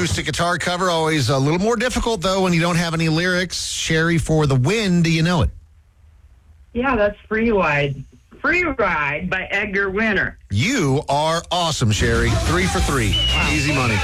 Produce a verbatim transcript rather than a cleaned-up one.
acoustic guitar cover. Always a little more difficult, though, when you don't have any lyrics. Sherry, for The Win, do you know it? Yeah, that's Free Ride. Free Ride by Edgar Winter. You are awesome, Sherry. Three for three. Wow. Easy money.